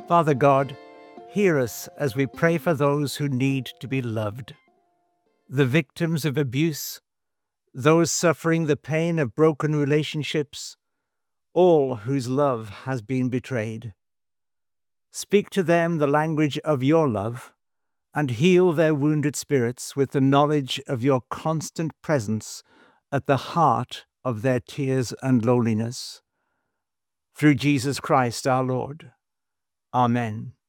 Father God, hear us as we pray for those who need to be loved, the victims of abuse, those suffering the pain of broken relationships, all whose love has been betrayed. Speak to them the language of your love and heal their wounded spirits with the knowledge of your constant presence at the heart of their tears and loneliness. Through Jesus Christ our Lord. Amen.